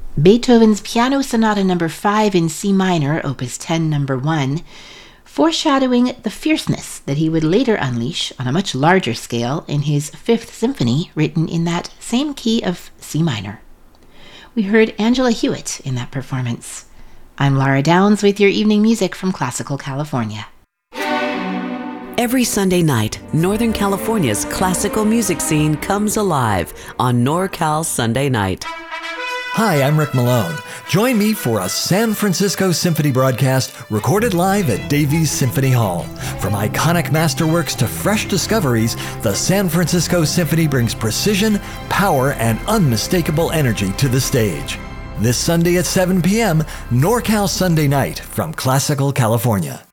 Beethoven's Piano Sonata No. 5 in C minor, Opus 10, No. 1, foreshadowing the fierceness that he would later unleash on a much larger scale in his Fifth Symphony, written in that same key of C minor. We heard Angela Hewitt in that performance. I'm Laura Downs with your evening music from Classical California. Every Sunday night, Northern California's classical music scene comes alive on NorCal Sunday Night. Hi, I'm Rick Malone. Join me for a San Francisco Symphony broadcast recorded live at Davies Symphony Hall. From iconic masterworks to fresh discoveries, the San Francisco Symphony brings precision, power, and unmistakable energy to the stage. This Sunday at 7 p.m., NorCal Sunday Night from Classical California.